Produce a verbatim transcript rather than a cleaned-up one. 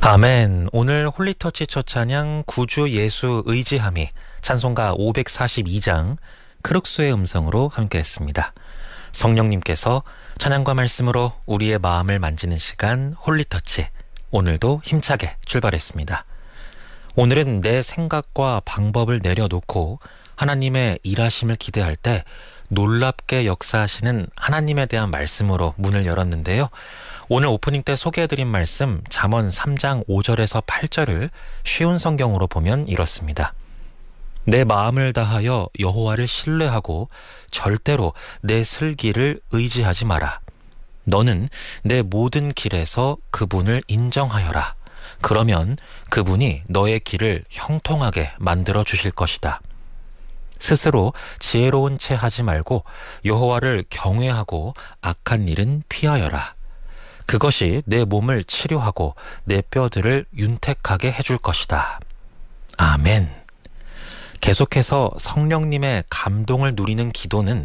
아멘. 오늘 홀리터치 첫 찬양 구주 예수 의지함이 찬송가 오백사십이 장 크룩스의 음성으로 함께했습니다. 성령님께서 찬양과 말씀으로 우리의 마음을 만지는 시간 홀리터치, 오늘도 힘차게 출발했습니다. 오늘은 내 생각과 방법을 내려놓고 하나님의 일하심을 기대할 때 놀랍게 역사하시는 하나님에 대한 말씀으로 문을 열었는데요. 오늘 오프닝 때 소개해드린 말씀 잠언 삼 장 오 절에서 팔 절을 쉬운 성경으로 보면 이렇습니다. 내 마음을 다하여 여호와를 신뢰하고 절대로 내 슬기를 의지하지 마라. 너는 내 모든 길에서 그분을 인정하여라. 그러면 그분이 너의 길을 형통하게 만들어 주실 것이다. 스스로 지혜로운 채 하지 말고 여호와를 경외하고 악한 일은 피하여라. 그것이 내 몸을 치료하고 내 뼈들을 윤택하게 해줄 것이다. 아멘. 계속해서 성령님의 감동을 누리는 기도는